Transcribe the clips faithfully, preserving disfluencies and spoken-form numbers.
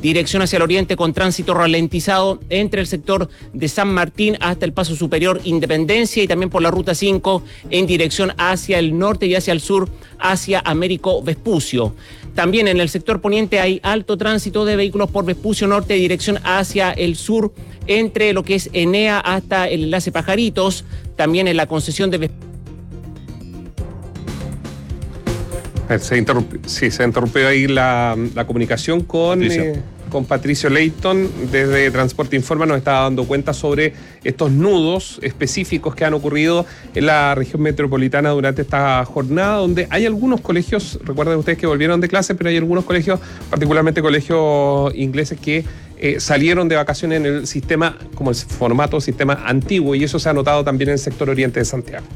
dirección hacia el oriente con tránsito ralentizado entre el sector de San Martín hasta el Paso Superior Independencia y también por la ruta cinco en dirección hacia el norte y hacia el sur hacia Américo Vespucio. También en el sector poniente hay alto tránsito de vehículos por Vespucio Norte, dirección hacia el sur, entre lo que es Enea hasta el enlace Pajaritos, también en la concesión de Vespucio. Se interrumpió, sí, se interrumpió ahí la, la comunicación con Patricio. Eh, con Patricio Leighton desde Transporte Informa. Nos estaba dando cuenta sobre estos nudos específicos que han ocurrido en la región metropolitana durante esta jornada, donde hay algunos colegios, recuerden ustedes que volvieron de clase, pero hay algunos colegios, particularmente colegios ingleses, que eh, salieron de vacaciones en el sistema, como el formato sistema antiguo, y eso se ha notado también en el sector oriente de Santiago.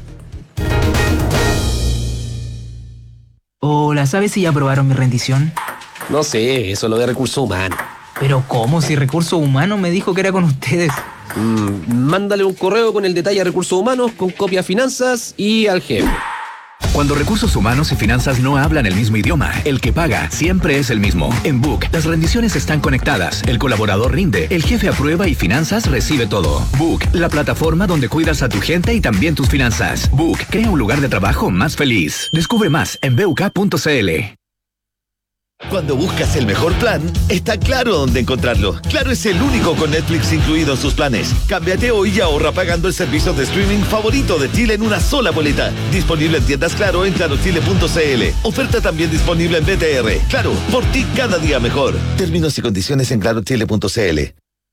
Hola, ¿sabes si ya aprobaron mi rendición? No sé, eso es lo de recursos humanos. ¿Pero cómo? Si Recursos Humanos me dijo que era con ustedes. Mm, mándale un correo con el detalle a Recursos Humanos, con copia a Finanzas y al jefe. Cuando Recursos Humanos y Finanzas no hablan el mismo idioma, el que paga siempre es el mismo. En Book, las rendiciones están conectadas, el colaborador rinde, el jefe aprueba y Finanzas recibe todo. Book, la plataforma donde cuidas a tu gente y también tus finanzas. Book, crea un lugar de trabajo más feliz. Descubre más en b u k punto c l. Cuando buscas el mejor plan, está Claro dónde encontrarlo. Claro es el único con Netflix incluido en sus planes. Cámbiate hoy y ahorra pagando el servicio de streaming favorito de Chile en una sola boleta. Disponible en tiendas Claro en claro chile punto c l. Oferta también disponible en B T R. Claro, por ti cada día mejor. Términos y condiciones en claro chile punto c l.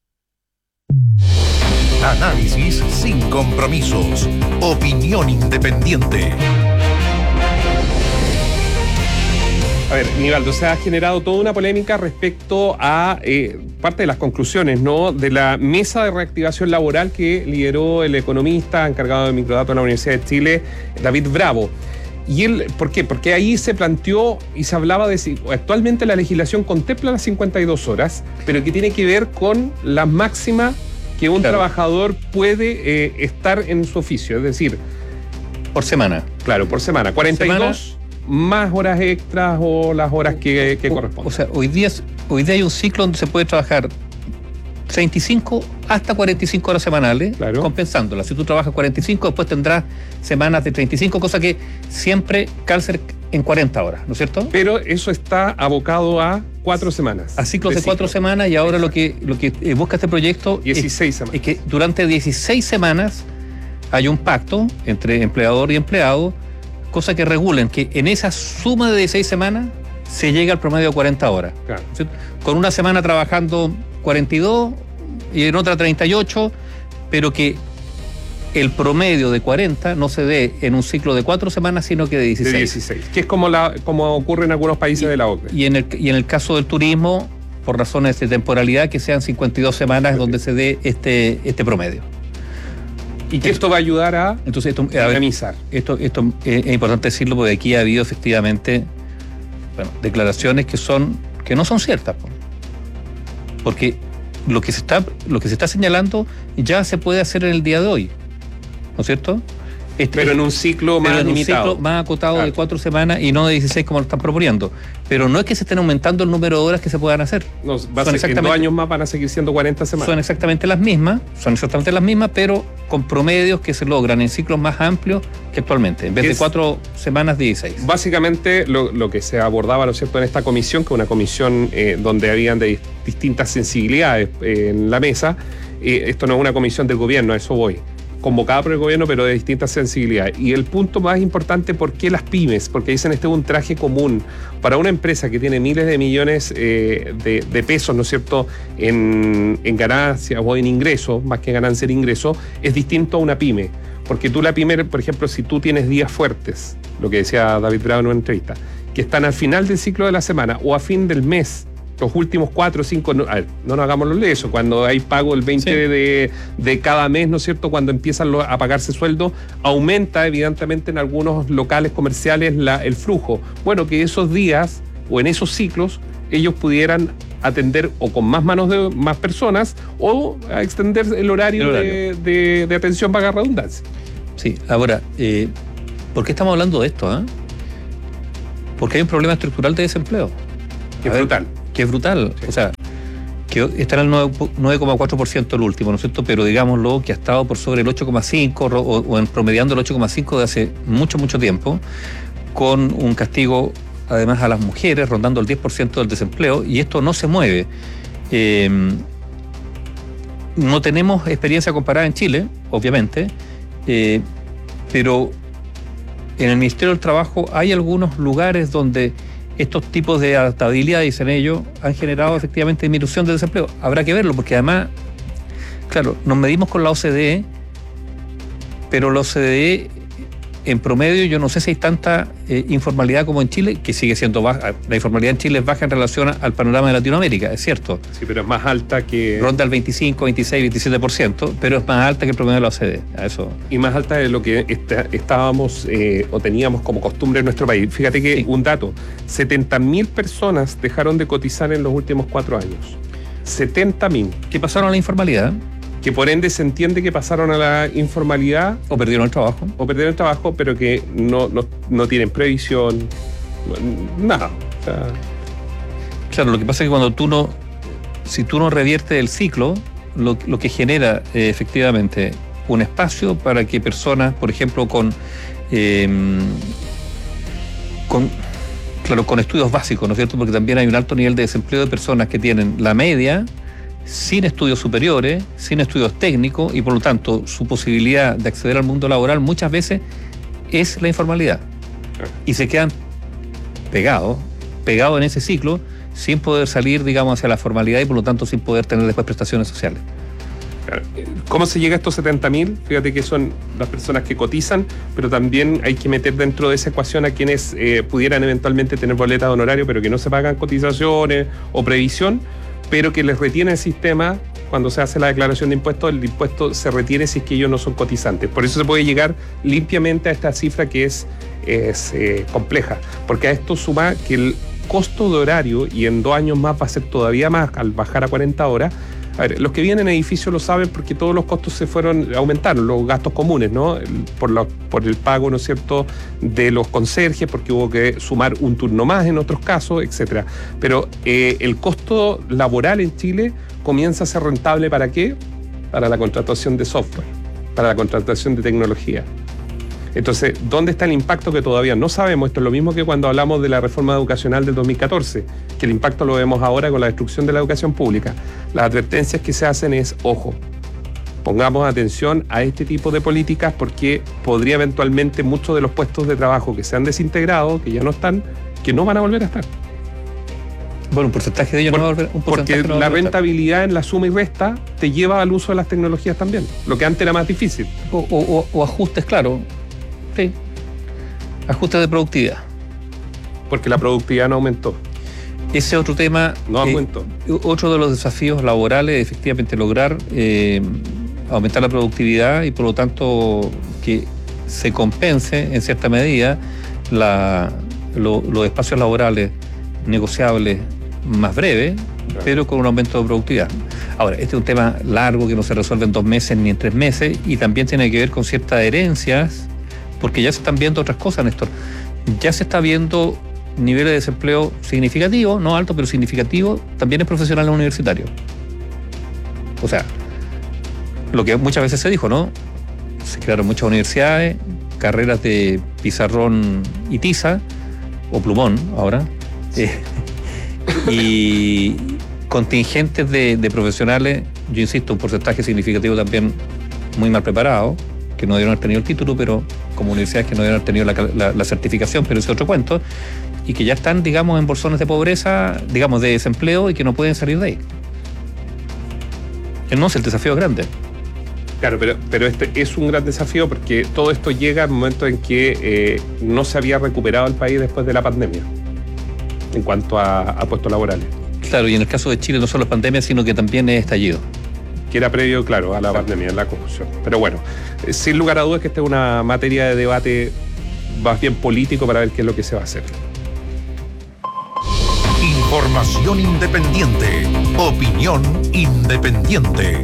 Análisis sin compromisos. Opinión independiente. A ver, Nivaldo, se ha generado toda una polémica respecto a eh, parte de las conclusiones, ¿no?, de la mesa de reactivación laboral que lideró el economista encargado de microdatos de la Universidad de Chile, David Bravo. ¿Y él, por qué? Porque ahí se planteó y se hablaba de si actualmente la legislación contempla las cincuenta y dos horas, pero que tiene que ver con la máxima que un claro. trabajador puede eh, estar en su oficio, es decir... Por semana. Claro, por semana. cuarenta y dos... Semana. Más horas extras o las horas que, que corresponden. O sea, hoy día, hoy día hay un ciclo donde se puede trabajar treinta y cinco hasta cuarenta y cinco horas semanales, claro. compensándolas. Si tú trabajas cuarenta y cinco, después tendrás semanas de treinta y cinco, cosa que siempre calza en cuarenta horas, ¿no es cierto? Pero eso está abocado a cuatro semanas. A ciclos de, de cuatro semanas, y ahora lo que, lo que busca este proyecto dieciséis es, semanas. es que durante dieciséis semanas hay un pacto entre empleador y empleado, cosa que regulen que en esa suma de dieciséis semanas se llega al promedio de cuarenta horas. Claro. Con una semana trabajando cuarenta y dos y en otra treinta y ocho, pero que el promedio de cuarenta no se dé en un ciclo de cuatro semanas, sino que de dieciséis. De dieciséis, que es como, la, como ocurre en algunos países y, de la O C D E. Y en, el, y en el caso del turismo, por razones de temporalidad, que sean cincuenta y dos semanas sí. donde se dé este, este promedio. Y que esto va a ayudar a Entonces, esto, a organizar. Esto, esto es importante decirlo, porque aquí ha habido efectivamente bueno, declaraciones que son que no son ciertas, porque lo que se está lo que se está señalando ya se puede hacer en el día de hoy, ¿no es cierto? Este, pero en un ciclo más en limitado. Un ciclo más acotado claro. de cuatro semanas y no de dieciséis como lo están proponiendo. Pero no es que se estén aumentando el número de horas que se puedan hacer. No, va a ser, en dos años más van a seguir siendo cuarenta semanas. Son exactamente las mismas, son exactamente las mismas, pero con promedios que se logran en ciclos más amplios que actualmente. En vez es, de cuatro semanas, dieciséis. Básicamente lo, lo que se abordaba, ¿no es cierto?, en esta comisión, que es una comisión eh, donde habían de distintas sensibilidades eh, en la mesa. Eh, esto no es una comisión del gobierno, a eso voy. Convocada por el gobierno, pero de distintas sensibilidades. Y el punto más importante, ¿por qué las pymes? Porque dicen, este es un traje común. Para una empresa que tiene miles de millones eh, de, de pesos, ¿no es cierto?, en, en ganancias o en ingresos, más que ganancia en ingresos, es distinto a una pyme. Porque tú la pyme, por ejemplo, si tú tienes días fuertes, lo que decía David Bravo en una entrevista, que están al final del ciclo de la semana o a fin del mes, los últimos cuatro o cinco, no, a ver, no nos hagamos los de eso, cuando hay pago el veinte sí. de, de cada mes, ¿no es cierto?, cuando empiezan lo, a pagarse sueldo, aumenta evidentemente en algunos locales comerciales la, el flujo. Bueno, que esos días o en esos ciclos ellos pudieran atender o con más manos de más personas o a extender el horario, el horario. De, de, de atención, vaga redundancia. Sí, ahora, eh, ¿por qué estamos hablando de esto? Eh? Porque hay un problema estructural de desempleo. Que es brutal. Que es brutal. Sí. O sea, que está en el nueve coma cuatro por ciento el último, ¿no es cierto? Pero digámoslo que ha estado por sobre el ocho coma cinco por ciento o, o en promediando el ocho coma cinco por ciento de hace mucho, mucho tiempo, con un castigo además a las mujeres rondando el diez por ciento del desempleo, y esto no se mueve. Eh, no tenemos experiencia comparada en Chile, obviamente, eh, pero en el Ministerio del Trabajo hay algunos lugares donde estos tipos de adaptabilidad, dicen ellos, han generado efectivamente disminución del desempleo. Habrá que verlo, porque además, claro, nos medimos con la O C D E, pero la O C D E en promedio, yo no sé si hay tanta eh, informalidad como en Chile, que sigue siendo baja. La informalidad en Chile es baja en relación al panorama de Latinoamérica, es cierto. Sí, pero es más alta que... Ronda el veinticinco, veintiséis, veintisiete por ciento, pero es más alta que el promedio de la O C D E. A eso. Y más alta de lo que está, estábamos eh, o teníamos como costumbre en nuestro país. Fíjate que sí. Un dato, setenta mil personas dejaron de cotizar en los últimos cuatro años. setenta mil. ¿Qué pasaron a la informalidad? Que por ende se entiende que pasaron a la informalidad. O perdieron el trabajo. O perdieron el trabajo, pero que no, no, no tienen previsión, nada. O sea, claro, lo que pasa es que cuando tú no, si tú no reviertes el ciclo, lo, lo que genera eh, efectivamente un espacio para que personas, por ejemplo, con, eh, con, claro, con estudios básicos, ¿no es cierto? Porque también hay un alto nivel de desempleo de personas que tienen la media, sin estudios superiores, sin estudios técnicos, y por lo tanto su posibilidad de acceder al mundo laboral muchas veces es la informalidad. Y se quedan pegados, pegados en ese ciclo, sin poder salir, digamos, hacia la formalidad y por lo tanto sin poder tener después prestaciones sociales. ¿Cómo se llega a estos setenta mil? Fíjate que son las personas que cotizan, pero también hay que meter dentro de esa ecuación a quienes eh, pudieran eventualmente tener boletas de honorario, pero que no se pagan cotizaciones o previsión, pero que les retiene el sistema. Cuando se hace la declaración de impuestos, el impuesto se retiene si es que ellos no son cotizantes. Por eso se puede llegar limpiamente a esta cifra que es, es eh, compleja, porque a esto suma que el costo de horario, y en dos años más va a ser todavía más al bajar a cuarenta horas. A ver, los que vienen en edificios lo saben porque todos los costos se fueron, aumentaron, los gastos comunes, ¿no? Por, la, por el pago, ¿no es cierto?, de los conserjes, porque hubo que sumar un turno más en otros casos, etcétera. Pero eh, el costo laboral en Chile comienza a ser rentable, ¿para qué? Para la contratación de software, para la contratación de tecnología. Entonces, ¿dónde está el impacto que todavía no sabemos? Esto es lo mismo que cuando hablamos de la reforma educacional del dos mil catorce, que el impacto lo vemos ahora con la destrucción de la educación pública. Las advertencias que se hacen es, ojo, pongamos atención a este tipo de políticas porque podría eventualmente muchos de los puestos de trabajo que se han desintegrado, que ya no están, que no van a volver a estar. Bueno, un porcentaje de ellos Por, no va a volver, un porque no va la a rentabilidad en la suma y resta te lleva al uso de las tecnologías también, lo que antes era más difícil. O, o, o ajustes, claro. Sí. Ajustes de productividad. Porque la productividad no aumentó. Ese otro tema. No aumentó. Eh, otro de los desafíos laborales, efectivamente, lograr eh, aumentar la productividad y por lo tanto que se compense en cierta medida la, lo, los espacios laborales negociables más breves, claro, pero con un aumento de productividad. Ahora, este es un tema largo que no se resuelve en dos meses ni en tres meses y también tiene que ver con ciertas herencias, porque ya se están viendo otras cosas, Néstor. Ya se está viendo niveles de desempleo significativos, no alto, pero significativo, también en profesionales universitarios. O sea, lo que muchas veces se dijo, ¿no? Se crearon muchas universidades, carreras de pizarrón y tiza, o plumón ahora, eh, y contingentes de, de profesionales, yo insisto, un porcentaje significativo también muy mal preparado, que no debieron haber tenido el título, pero como universidades que no debieron haber tenido la, la, la certificación, pero ese es otro cuento, y que ya están, digamos, en bolsones de pobreza, digamos, de desempleo y que no pueden salir de ahí. No sé, el desafío es grande. Claro, pero, pero este es un gran desafío porque todo esto llega al momento en que eh, no se había recuperado el país después de la pandemia, en cuanto a, a puestos laborales. Claro, y en el caso de Chile no solo es pandemia, sino que también es estallido. Que era previo, claro, a la claro. pandemia, la confusión. Pero bueno, sin lugar a dudas que esta es una materia de debate más bien político para ver qué es lo que se va a hacer. Información independiente. Opinión independiente.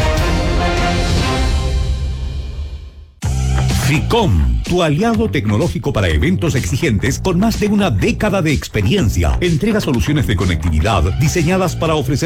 FICOM, tu aliado tecnológico para eventos exigentes con más de una década de experiencia, entrega soluciones de conectividad diseñadas para ofrecer